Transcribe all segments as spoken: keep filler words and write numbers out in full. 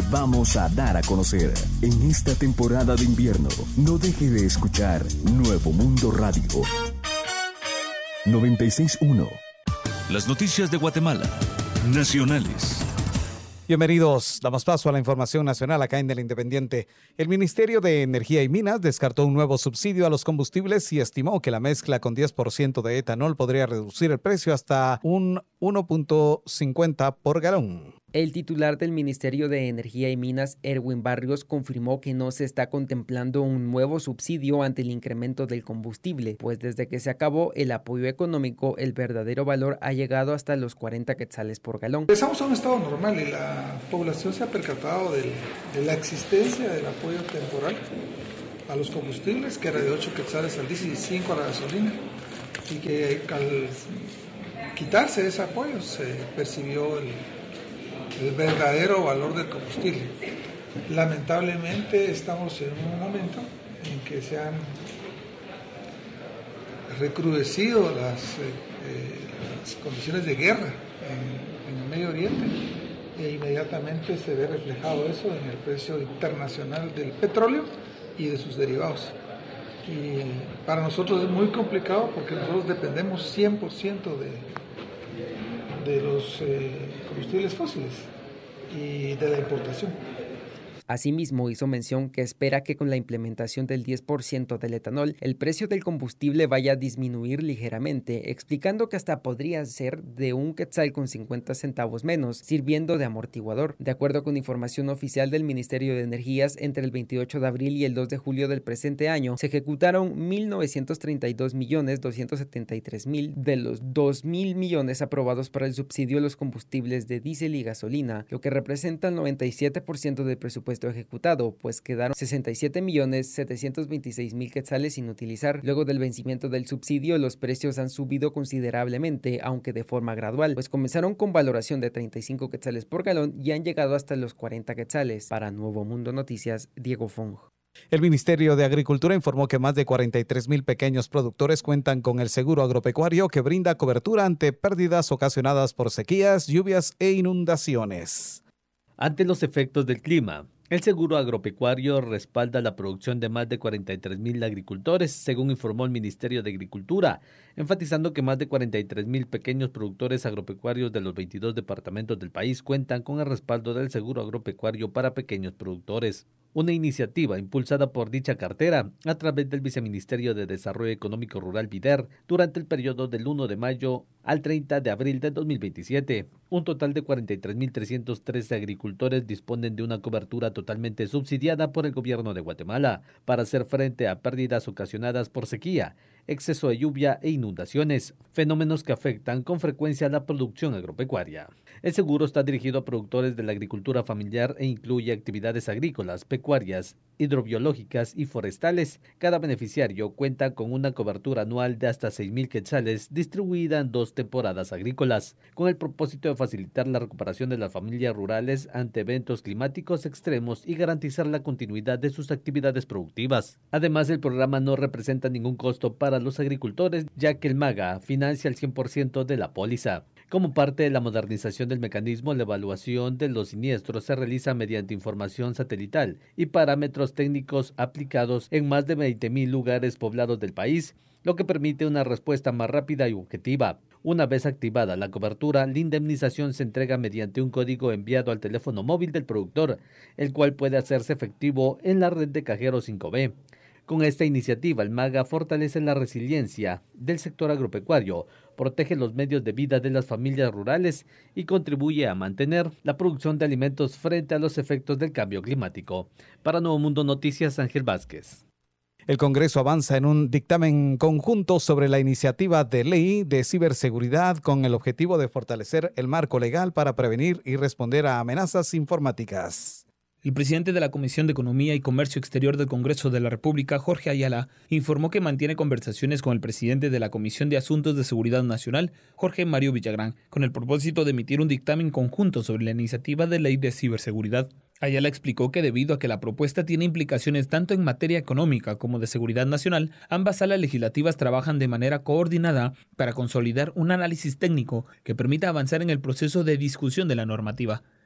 vamos a dar a conocer. En esta temporada de invierno, no deje de escuchar Nuevo Mundo Radio noventa y seis punto uno. Las noticias de Guatemala, nacionales. Bienvenidos, damos paso a la información nacional acá en El Independiente. El Ministerio de Energía y Minas descartó un nuevo subsidio a los combustibles y estimó que la mezcla con diez por ciento de etanol podría reducir el precio hasta un uno punto cincuenta por galón. El titular del Ministerio de Energía y Minas, Erwin Barrios, confirmó que no se está contemplando un nuevo subsidio ante el incremento del combustible, pues desde que se acabó el apoyo económico, el verdadero valor ha llegado hasta los cuarenta quetzales por galón. Empezamos a un estado normal y la población se ha percatado de, de la existencia del apoyo temporal a los combustibles, que era de ocho quetzales al diésel y cinco a la gasolina, y que al quitarse ese apoyo se percibió el el verdadero valor del combustible. Lamentablemente estamos en un momento en que se han recrudecido las, eh, las condiciones de guerra en, en el Medio Oriente e inmediatamente se ve reflejado eso en el precio internacional del petróleo y de sus derivados. Y para nosotros es muy complicado porque nosotros dependemos cien por ciento de de los eh, combustibles fósiles y de la importación. Asimismo, hizo mención que espera que con la implementación del diez por ciento del etanol, el precio del combustible vaya a disminuir ligeramente, explicando que hasta podría ser de un quetzal con cincuenta centavos menos, sirviendo de amortiguador. De acuerdo con información oficial del Ministerio de Energías, entre el veintiocho de abril y el dos de julio del presente año, se ejecutaron mil novecientos treinta y dos millones doscientos setenta y tres mil de los dos mil millones aprobados para el subsidio a los combustibles de diésel y gasolina, lo que representa el noventa y siete por ciento del presupuesto ejecutado, pues quedaron sesenta y siete millones setecientos veintiséis mil quetzales sin utilizar. Luego del vencimiento del subsidio, los precios han subido considerablemente, aunque de forma gradual, pues comenzaron con valoración de treinta y cinco quetzales por galón y han llegado hasta los cuarenta quetzales. Para Nuevo Mundo Noticias, Diego Fong. El Ministerio de Agricultura informó que más de cuarenta y tres mil pequeños productores cuentan con el seguro agropecuario que brinda cobertura ante pérdidas ocasionadas por sequías, lluvias e inundaciones. Ante los efectos del clima, el seguro agropecuario respalda la producción de más de cuarenta y tres mil agricultores, según informó el Ministerio de Agricultura, enfatizando que más de cuarenta y tres mil pequeños productores agropecuarios de los veintidós departamentos del país cuentan con el respaldo del seguro agropecuario para pequeños productores. Una iniciativa impulsada por dicha cartera a través del Viceministerio de Desarrollo Económico Rural VIDER durante el periodo del primero de mayo al treinta de abril de dos mil veintisiete. Un total de cuarenta y tres mil trescientos trece agricultores disponen de una cobertura totalmente subsidiada por el gobierno de Guatemala para hacer frente a pérdidas ocasionadas por sequía, exceso de lluvia e inundaciones, fenómenos que afectan con frecuencia a la producción agropecuaria. El seguro está dirigido a productores de la agricultura familiar e incluye actividades agrícolas, pecuarias, hidrobiológicas y forestales. Cada beneficiario cuenta con una cobertura anual de hasta seis mil quetzales distribuida en dos temporadas agrícolas, con el propósito de facilitar la recuperación de las familias rurales ante eventos climáticos extremos y garantizar la continuidad de sus actividades productivas. Además, el programa no representa ningún costo para los agricultores, ya que el MAGA financia el cien por ciento de la póliza. Como parte de la modernización del mecanismo, la evaluación de los siniestros se realiza mediante información satelital y parámetros técnicos aplicados en más de veinte mil lugares poblados del país, lo que permite una respuesta más rápida y objetiva. Una vez activada la cobertura, la indemnización se entrega mediante un código enviado al teléfono móvil del productor, el cual puede hacerse efectivo en la red de cajeros cinco B. Con esta iniciativa, el MAGA fortalece la resiliencia del sector agropecuario, protege los medios de vida de las familias rurales y contribuye a mantener la producción de alimentos frente a los efectos del cambio climático. Para Nuevo Mundo Noticias, Ángel Vázquez. El Congreso avanza en un dictamen conjunto sobre la iniciativa de ley de ciberseguridad con el objetivo de fortalecer el marco legal para prevenir y responder a amenazas informáticas. El presidente de la Comisión de Economía y Comercio Exterior del Congreso de la República, Jorge Ayala, informó que mantiene conversaciones con el presidente de la Comisión de Asuntos de Seguridad Nacional, Jorge Mario Villagrán, con el propósito de emitir un dictamen conjunto sobre la iniciativa de ley de ciberseguridad. Ayala explicó que debido a que la propuesta tiene implicaciones tanto en materia económica como de seguridad nacional, ambas salas legislativas trabajan de manera coordinada para consolidar un análisis técnico que permita avanzar en el proceso de discusión de la normativa.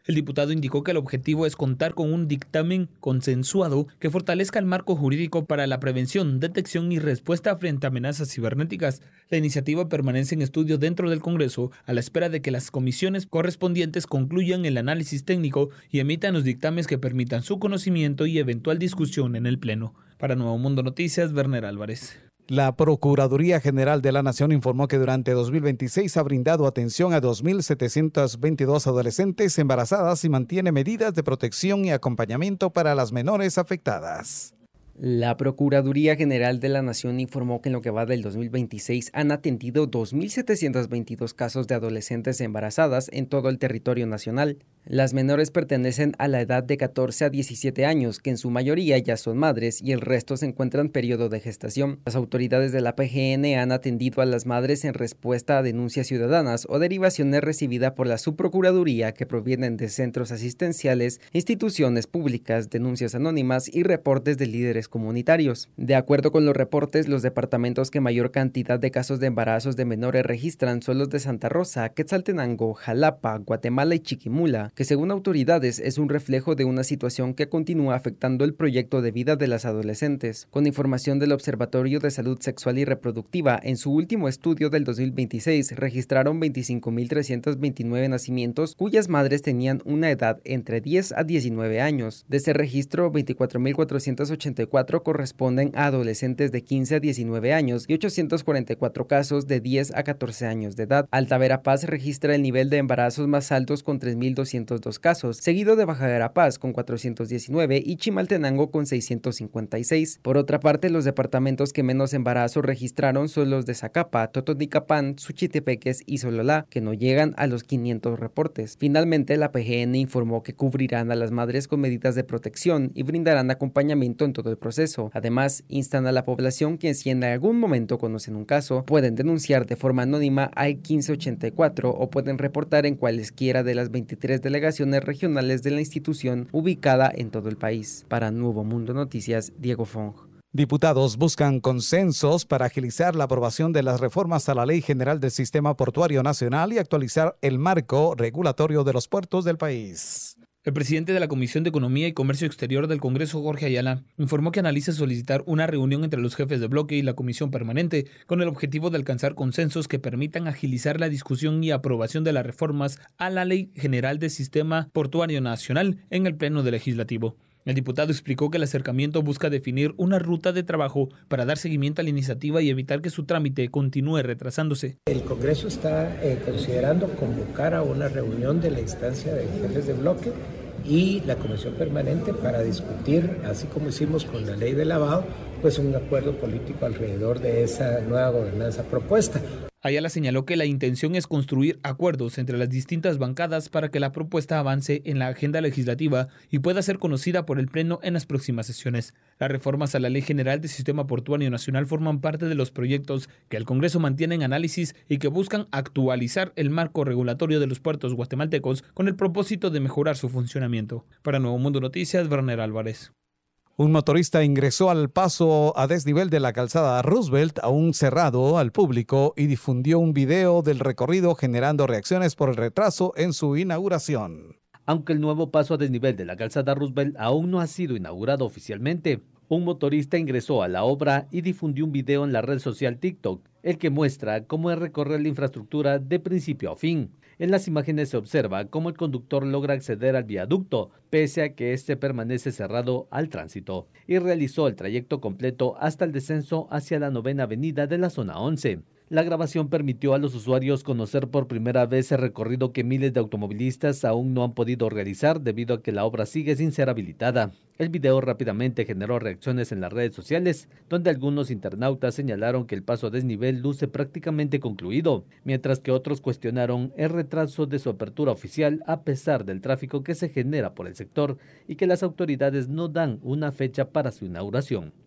El diputado indicó que el objetivo es contar con un dictamen consensuado que fortalezca el marco jurídico para la prevención, detección y respuesta frente a amenazas cibernéticas. La iniciativa permanece en estudio dentro del Congreso a la espera de que las comisiones correspondientes concluyan el análisis técnico y emitan los dictámenes que permitan su conocimiento y eventual discusión en el Pleno. Para Nuevo Mundo Noticias, Werner Álvarez. La Procuraduría General de la Nación informó que durante dos mil veintiséis ha brindado atención a dos mil setecientas veintidós adolescentes embarazadas y mantiene medidas de protección y acompañamiento para las menores afectadas. La Procuraduría General de la Nación informó que en lo que va del dos mil veintiséis han atendido dos mil setecientos veintidós casos de adolescentes embarazadas en todo el territorio nacional. Las menores pertenecen a la edad de catorce a diecisiete años, que en su mayoría ya son madres y el resto se encuentran en periodo de gestación. Las autoridades de la P G N han atendido a las madres en respuesta a denuncias ciudadanas o derivaciones recibidas por la Subprocuraduría que provienen de centros asistenciales, instituciones públicas, denuncias anónimas y reportes de líderes comunitarios. De acuerdo con los reportes, los departamentos que mayor cantidad de casos de embarazos de menores registran son los de Santa Rosa, Quetzaltenango, Jalapa, Guatemala y Chiquimula, que según autoridades es un reflejo de una situación que continúa afectando el proyecto de vida de las adolescentes. Con información del Observatorio de Salud Sexual y Reproductiva, en su último estudio del dos mil veintiséis registraron veinticinco mil trescientos veintinueve nacimientos cuyas madres tenían una edad entre diez a diecinueve años. De ese registro, veinticuatro mil cuatrocientos ochenta y cuatro corresponden a adolescentes de quince a diecinueve años y ochocientos cuarenta y cuatro casos de diez a catorce años de edad. Alta Verapaz registra el nivel de embarazos más altos con tres mil doscientos dos casos, seguido de Baja Verapaz con cuatrocientos diecinueve y Chimaltenango con seiscientos cincuenta y seis. Por otra parte, los departamentos que menos embarazos registraron son los de Zacapa, Totonicapán, Suchitepeques y Sololá, que no llegan a los quinientos reportes. Finalmente, la P G N informó que cubrirán a las madres con medidas de protección y brindarán acompañamiento en todo el proceso. Además, instan a la población que si en algún momento conocen un caso, pueden denunciar de forma anónima al quince ochenta y cuatro o pueden reportar en cualesquiera de las veintitrés delegaciones regionales de la institución ubicada en todo el país. Para Nuevo Mundo Noticias, Diego Fong. Diputados buscan consensos para agilizar la aprobación de las reformas a la Ley General del Sistema Portuario Nacional y actualizar el marco regulatorio de los puertos del país. El presidente de la Comisión de Economía y Comercio Exterior del Congreso, Jorge Ayala, informó que analiza solicitar una reunión entre los jefes de bloque y la Comisión Permanente con el objetivo de alcanzar consensos que permitan agilizar la discusión y aprobación de las reformas a la Ley General del Sistema Portuario Nacional en el Pleno del Legislativo. El diputado explicó que el acercamiento busca definir una ruta de trabajo para dar seguimiento a la iniciativa y evitar que su trámite continúe retrasándose. El Congreso está eh, considerando convocar a una reunión de la instancia de jefes de bloque y la Comisión Permanente para discutir, así como hicimos con la ley de lavado, pues un acuerdo político alrededor de esa nueva gobernanza propuesta. Ayala señaló que la intención es construir acuerdos entre las distintas bancadas para que la propuesta avance en la agenda legislativa y pueda ser conocida por el Pleno en las próximas sesiones. Las reformas a la Ley General del Sistema Portuario Nacional forman parte de los proyectos que el Congreso mantiene en análisis y que buscan actualizar el marco regulatorio de los puertos guatemaltecos con el propósito de mejorar su funcionamiento. Para Nuevo Mundo Noticias, Werner Álvarez. Un motorista ingresó al paso a desnivel de la calzada Roosevelt, aún cerrado al público, y difundió un video del recorrido generando reacciones por el retraso en su inauguración. Aunque el nuevo paso a desnivel de la calzada Roosevelt aún no ha sido inaugurado oficialmente, un motorista ingresó a la obra y difundió un video en la red social TikTok, el que muestra cómo es recorrer la infraestructura de principio a fin. En las imágenes se observa cómo el conductor logra acceder al viaducto, pese a que este permanece cerrado al tránsito, y realizó el trayecto completo hasta el descenso hacia la novena avenida de la zona once. La grabación permitió a los usuarios conocer por primera vez el recorrido que miles de automovilistas aún no han podido realizar debido a que la obra sigue sin ser habilitada. El video rápidamente generó reacciones en las redes sociales, donde algunos internautas señalaron que el paso a desnivel luce prácticamente concluido, mientras que otros cuestionaron el retraso de su apertura oficial a pesar del tráfico que se genera por el sector y que las autoridades no dan una fecha para su inauguración.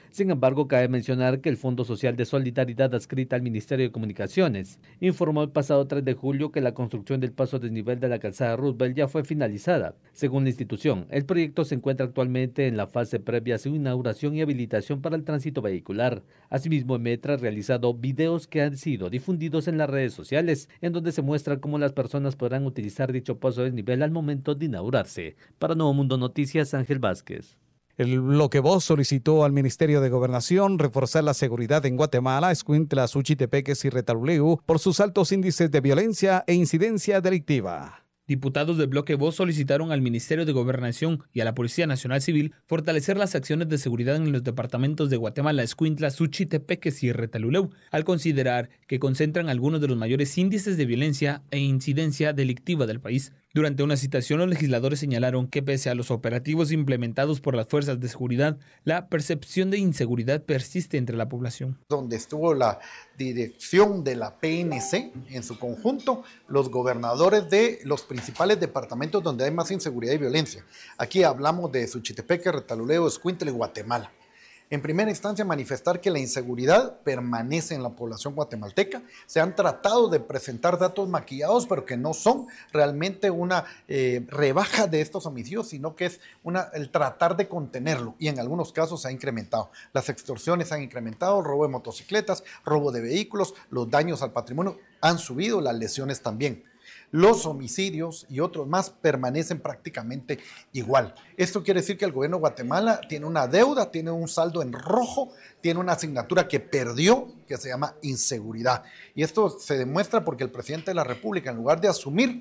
Sin embargo, cabe mencionar que el Fondo Social de Solidaridad adscrita al Ministerio de Comunicaciones informó el pasado tres de julio que la construcción del paso a desnivel de la calzada Roosevelt ya fue finalizada. Según la institución, el proyecto se encuentra actualmente en la fase previa a su inauguración y habilitación para el tránsito vehicular. Asimismo, Metra ha realizado videos que han sido difundidos en las redes sociales, en donde se muestra cómo las personas podrán utilizar dicho paso a desnivel al momento de inaugurarse. Para Nuevo Mundo Noticias, Ángel Vázquez. El Bloque Voz solicitó al Ministerio de Gobernación reforzar la seguridad en Guatemala, Escuintla, Suchitepeques y Retaluleu por sus altos índices de violencia e incidencia delictiva. Diputados del Bloque Voz solicitaron al Ministerio de Gobernación y a la Policía Nacional Civil fortalecer las acciones de seguridad en los departamentos de Guatemala, Escuintla, Suchitepeques y Retaluleu, al considerar que concentran algunos de los mayores índices de violencia e incidencia delictiva del país. Durante una citación, los legisladores señalaron que pese a los operativos implementados por las fuerzas de seguridad, la percepción de inseguridad persiste entre la población. Donde estuvo la dirección de la P N C en su conjunto, los gobernadores de los principales departamentos donde hay más inseguridad y violencia. Aquí hablamos de Suchitepeque, Retaluleu, Escuintla y Guatemala. En primera instancia, manifestar que la inseguridad permanece en la población guatemalteca. Se han tratado de presentar datos maquillados, pero que no son realmente una eh, rebaja de estos homicidios, sino que es una, el tratar de contenerlo. Y en algunos casos se ha incrementado. Las extorsiones han incrementado, el robo de motocicletas, robo de vehículos, los daños al patrimonio han subido, las lesiones también. Los homicidios y otros más permanecen prácticamente igual. Esto quiere decir que el gobierno de Guatemala tiene una deuda, tiene un saldo en rojo, tiene una asignatura que perdió, que se llama inseguridad. Y esto se demuestra porque el presidente de la República, en lugar de asumir,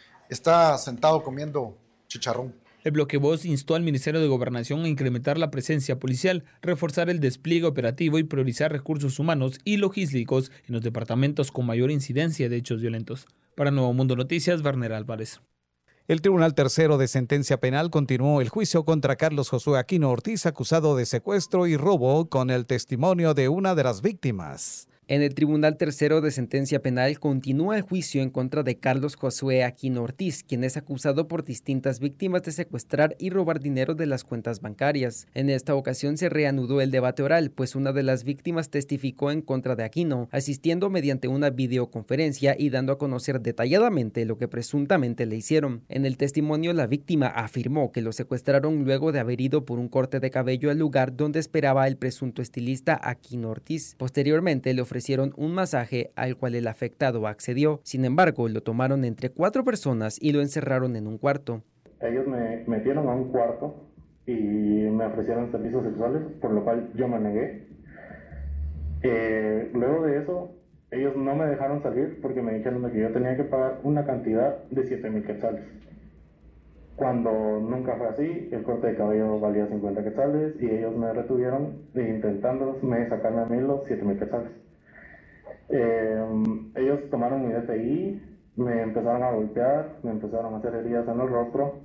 está sentado comiendo chicharrón. El Bloque Voz instó al Ministerio de Gobernación a incrementar la presencia policial, reforzar el despliegue operativo y priorizar recursos humanos y logísticos en los departamentos con mayor incidencia de hechos violentos. Para Nuevo Mundo Noticias, Werner Álvarez. El Tribunal Tercero de Sentencia Penal continuó el juicio contra Carlos Josué Aquino Ortiz, acusado de secuestro y robo, con el testimonio de una de las víctimas. En el Tribunal Tercero de Sentencia Penal continúa el juicio en contra de Carlos Josué Aquino Ortiz, quien es acusado por distintas víctimas de secuestrar y robar dinero de las cuentas bancarias. En esta ocasión se reanudó el debate oral, pues una de las víctimas testificó en contra de Aquino, asistiendo mediante una videoconferencia y dando a conocer detalladamente lo que presuntamente le hicieron. En el testimonio, la víctima afirmó que lo secuestraron luego de haber ido por un corte de cabello al lugar donde esperaba el presunto estilista Aquino Ortiz. Posteriormente, le ofrecieron ofrecieron un masaje al cual el afectado accedió. Sin embargo, lo tomaron entre cuatro personas y lo encerraron en un cuarto. Ellos me metieron a un cuarto y me ofrecieron servicios sexuales, por lo cual yo me negué. Eh, luego de eso, ellos no me dejaron salir porque me dijeron que yo tenía que pagar una cantidad de siete mil quetzales. Cuando nunca fue así, el corte de cabello valía cincuenta quetzales y ellos me retuvieron intentando sacarme a mí los siete mil quetzales. Eh, ellos tomaron mi D F I, me empezaron a golpear, me empezaron a hacer heridas en el rostro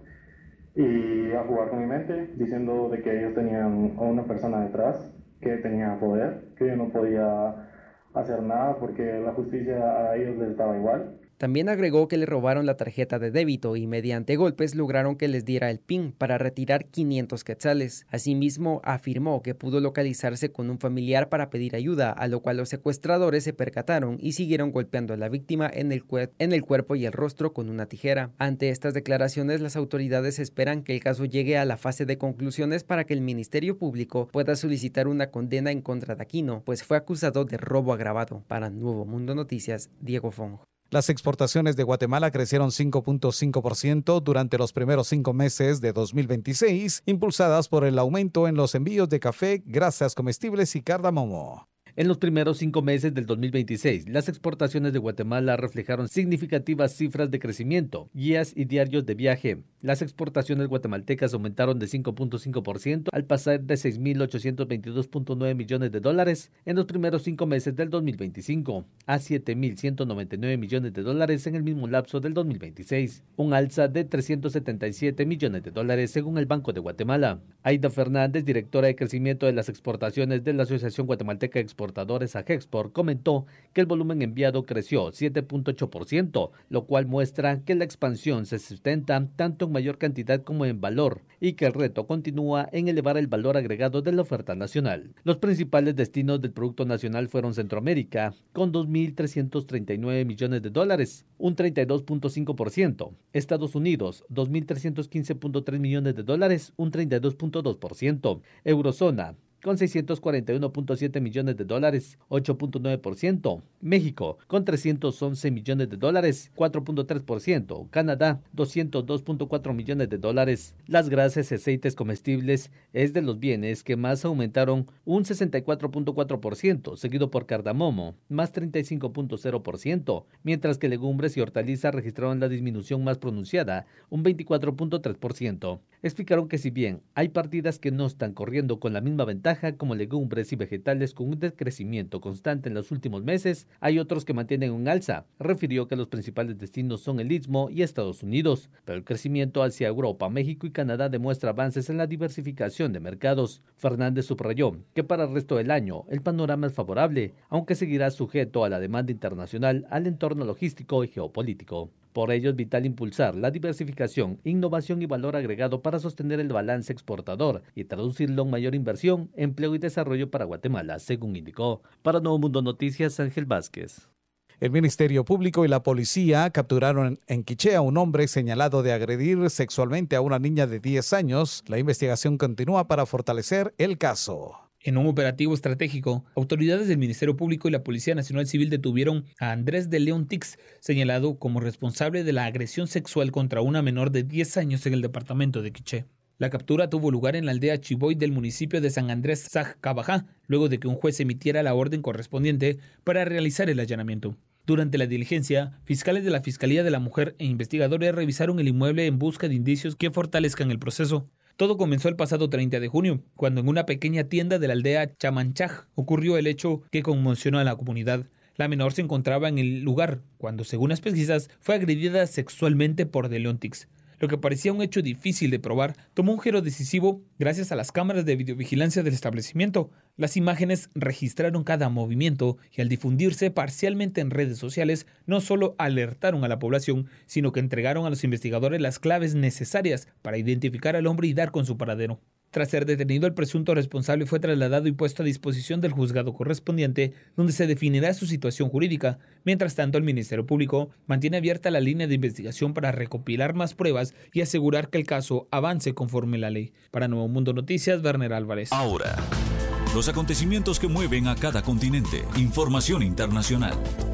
y a jugar con mi mente, diciendo de que ellos tenían a una persona detrás que tenía poder, que yo no podía hacer nada porque la justicia a ellos les daba igual. También agregó que le robaron la tarjeta de débito y mediante golpes lograron que les diera el PIN para retirar quinientos quetzales. Asimismo, afirmó que pudo localizarse con un familiar para pedir ayuda, a lo cual los secuestradores se percataron y siguieron golpeando a la víctima en el, cuer- en el cuerpo y el rostro con una tijera. Ante estas declaraciones, las autoridades esperan que el caso llegue a la fase de conclusiones para que el Ministerio Público pueda solicitar una condena en contra de Aquino, pues fue acusado de robo agravado. Para Nuevo Mundo Noticias, Diego Fong. Las exportaciones de Guatemala crecieron cinco punto cinco por ciento durante los primeros cinco meses de dos mil veintiséis, impulsadas por el aumento en los envíos de café, grasas comestibles y cardamomo. En los primeros cinco meses del dos mil veintiséis, las exportaciones de Guatemala reflejaron significativas cifras de crecimiento, guías y diarios de viaje. Las exportaciones guatemaltecas aumentaron de cinco punto cinco por ciento al pasar de seis mil ochocientos veintidós punto nueve millones de dólares en los primeros cinco meses del dos mil veinticinco a siete mil ciento noventa y nueve millones de dólares en el mismo lapso del dos mil veintiséis, un alza de trescientos setenta y siete millones de dólares según el Banco de Guatemala. Aida Fernández, directora de crecimiento de las exportaciones de la Asociación Guatemalteca de Exportación, exportadores a Gexport, comentó que el volumen enviado creció siete punto ocho por ciento, lo cual muestra que la expansión se sustenta tanto en mayor cantidad como en valor y que el reto continúa en elevar el valor agregado de la oferta nacional. Los principales destinos del Producto Nacional fueron Centroamérica, con dos mil trescientos treinta y nueve millones de dólares, un treinta y dos punto cinco por ciento. Estados Unidos, dos mil trescientos quince punto tres millones de dólares, un treinta y dos punto dos por ciento. Eurozona, con seiscientos cuarenta y uno punto siete millones de dólares, ocho punto nueve por ciento. México, con trescientos once millones de dólares, cuatro punto tres por ciento. Canadá, doscientos dos punto cuatro millones de dólares. Las grasas y aceites comestibles es de los bienes que más aumentaron un sesenta y cuatro punto cuatro por ciento, seguido por cardamomo, más treinta y cinco punto cero por ciento, mientras que legumbres y hortalizas registraron la disminución más pronunciada, un veinticuatro punto tres por ciento. Explicaron que si bien hay partidas que no están corriendo con la misma ventaja como legumbres y vegetales con un decrecimiento constante en los últimos meses, hay otros que mantienen un alza. Refirió que los principales destinos son el Istmo y Estados Unidos, pero el crecimiento hacia Europa, México y Canadá demuestra avances en la diversificación de mercados. Fernández subrayó que para el resto del año el panorama es favorable, aunque seguirá sujeto a la demanda internacional, al entorno logístico y geopolítico. Por ello es vital impulsar la diversificación, innovación y valor agregado para sostener el balance exportador y traducirlo en mayor inversión, empleo y desarrollo para Guatemala, según indicó. Para Nuevo Mundo Noticias, Ángel Vázquez. El Ministerio Público y la policía capturaron en Quiché a un hombre señalado de agredir sexualmente a una niña de diez años. La investigación continúa para fortalecer el caso. En un operativo estratégico, autoridades del Ministerio Público y la Policía Nacional Civil detuvieron a Andrés de León Tix, señalado como responsable de la agresión sexual contra una menor de diez años en el departamento de Quiché. La captura tuvo lugar en la aldea Chiboy del municipio de San Andrés Saj-Cabajá, luego de que un juez emitiera la orden correspondiente para realizar el allanamiento. Durante la diligencia, fiscales de la Fiscalía de la Mujer e investigadores revisaron el inmueble en busca de indicios que fortalezcan el proceso. Todo comenzó el pasado treinta de junio, cuando en una pequeña tienda de la aldea Chamanchaj ocurrió el hecho que conmocionó a la comunidad. La menor se encontraba en el lugar cuando, según las pesquisas, fue agredida sexualmente por de León Tix. Lo que parecía un hecho difícil de probar tomó un giro decisivo gracias a las cámaras de videovigilancia del establecimiento. Las imágenes registraron cada movimiento y al difundirse parcialmente en redes sociales, no solo alertaron a la población, sino que entregaron a los investigadores las claves necesarias para identificar al hombre y dar con su paradero. Tras ser detenido, el presunto responsable fue trasladado y puesto a disposición del juzgado correspondiente, donde se definirá su situación jurídica. Mientras tanto, el Ministerio Público mantiene abierta la línea de investigación para recopilar más pruebas y asegurar que el caso avance conforme la ley. Para Nuevo Mundo Noticias, Werner Álvarez. Ahora, los acontecimientos que mueven a cada continente. Información internacional.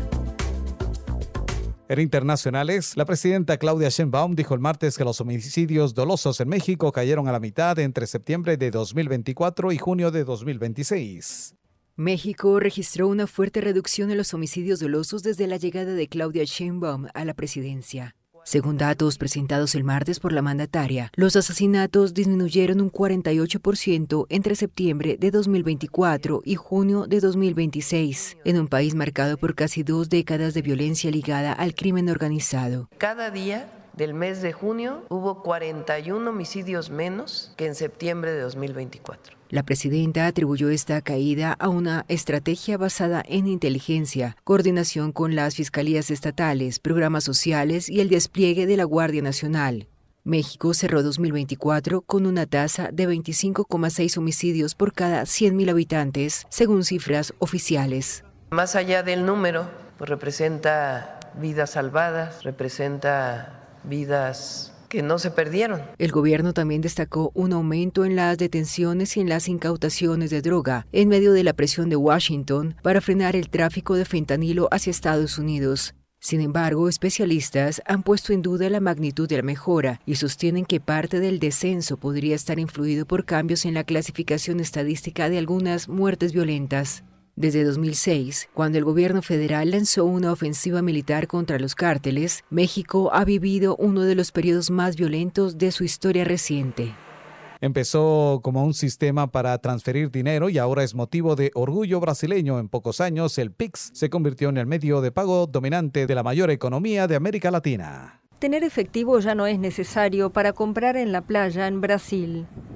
En internacionales, la presidenta Claudia Sheinbaum dijo el martes que los homicidios dolosos en México cayeron a la mitad entre septiembre de dos mil veinticuatro y junio de dos mil veintiséis. México registró una fuerte reducción en los homicidios dolosos desde la llegada de Claudia Sheinbaum a la presidencia. Según datos presentados el martes por la mandataria, los asesinatos disminuyeron un cuarenta y ocho por ciento entre septiembre de dos mil veinticuatro y junio de dos mil veintiséis, en un país marcado por casi dos décadas de violencia ligada al crimen organizado. Cada día del mes de junio hubo cuarenta y uno homicidios menos que en septiembre de dos mil veinticuatro. La presidenta atribuyó esta caída a una estrategia basada en inteligencia, coordinación con las fiscalías estatales, programas sociales y el despliegue de la Guardia Nacional. México cerró dos mil veinticuatro con una tasa de veinticinco coma seis homicidios por cada cien mil habitantes, según cifras oficiales. Más allá del número, pues representa vidas salvadas, representa vidas que no se perdieron. El gobierno también destacó un aumento en las detenciones y en las incautaciones de droga en medio de la presión de Washington para frenar el tráfico de fentanilo hacia Estados Unidos. Sin embargo, especialistas han puesto en duda la magnitud de la mejora y sostienen que parte del descenso podría estar influido por cambios en la clasificación estadística de algunas muertes violentas. Desde dos mil seis, cuando el gobierno federal lanzó una ofensiva militar contra los cárteles, México ha vivido uno de los periodos más violentos de su historia reciente. Empezó como un sistema para transferir dinero y ahora es motivo de orgullo brasileño. En pocos años, el Pix se convirtió en el medio de pago dominante de la mayor economía de América Latina. Tener efectivo ya no es necesario para comprar en la playa en Brasil.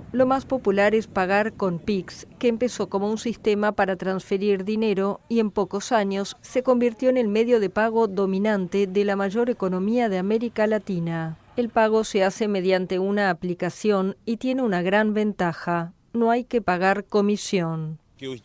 lo más popular es pagar con Pix, que empezó como un sistema para transferir dinero y en pocos años se convirtió en el medio de pago dominante de la mayor economía de América Latina. El pago se hace mediante una aplicación y tiene una gran ventaja: no hay que pagar comisión.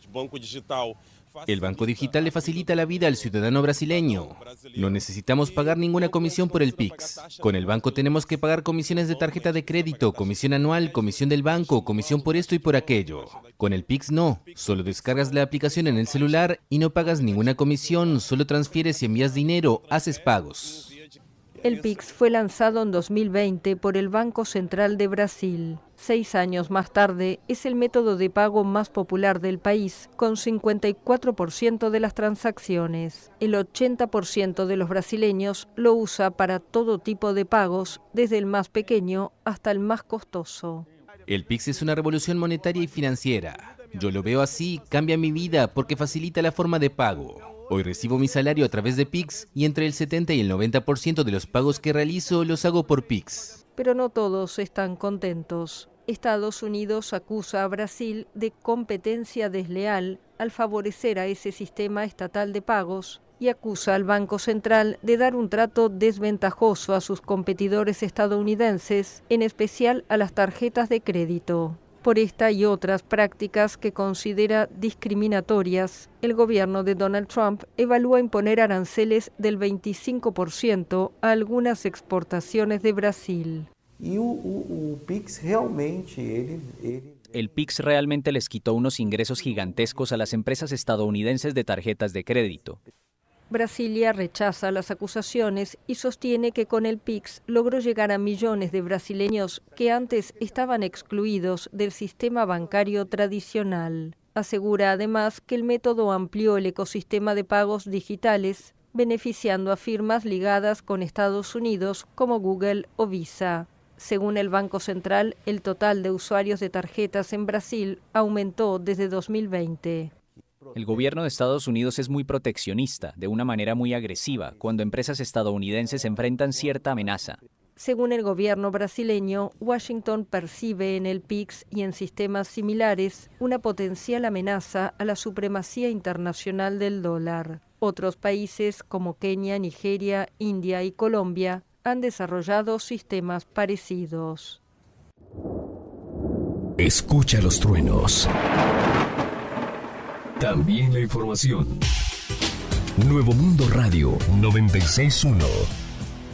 El banco digital le facilita la vida al ciudadano brasileño. No necesitamos pagar ninguna comisión por el Pix. Con el banco tenemos que pagar comisiones de tarjeta de crédito, comisión anual, comisión del banco, comisión por esto y por aquello. Con el Pix no. Solo descargas la aplicación en el celular y no pagas ninguna comisión, solo transfieres y envías dinero, haces pagos. El Pix fue lanzado en dos mil veinte por el Banco Central de Brasil. Seis años más tarde, es el método de pago más popular del país, con cincuenta y cuatro por ciento de las transacciones. El ochenta por ciento de los brasileños lo usa para todo tipo de pagos, desde el más pequeño hasta el más costoso. El Pix es una revolución monetaria y financiera. Yo lo veo así, cambia mi vida porque facilita la forma de pago. Hoy recibo mi salario a través de Pix y entre el setenta y el noventa por ciento de los pagos que realizo los hago por Pix. Pero no todos están contentos. Estados Unidos acusa a Brasil de competencia desleal al favorecer a ese sistema estatal de pagos y acusa al Banco Central de dar un trato desventajoso a sus competidores estadounidenses, en especial a las tarjetas de crédito. Por esta y otras prácticas que considera discriminatorias, el gobierno de Donald Trump evalúa imponer aranceles del veinticinco por ciento a algunas exportaciones de Brasil. Y o, o, o Pix realmente, ele, ele... El Pix realmente les quitó unos ingresos gigantescos a las empresas estadounidenses de tarjetas de crédito. Brasilia rechaza las acusaciones y sostiene que con el Pix logró llegar a millones de brasileños que antes estaban excluidos del sistema bancario tradicional. Asegura además que el método amplió el ecosistema de pagos digitales, beneficiando a firmas ligadas con Estados Unidos como Google o Visa. Según el Banco Central, el total de usuarios de tarjetas en Brasil aumentó desde dos mil veinte. El gobierno de Estados Unidos es muy proteccionista, de una manera muy agresiva, cuando empresas estadounidenses enfrentan cierta amenaza. Según el gobierno brasileño, Washington percibe en el Pix y en sistemas similares una potencial amenaza a la supremacía internacional del dólar. Otros países como Kenia, Nigeria, India y Colombia han desarrollado sistemas parecidos. Escucha los truenos. También la información. Nuevo Mundo Radio noventa y seis punto uno.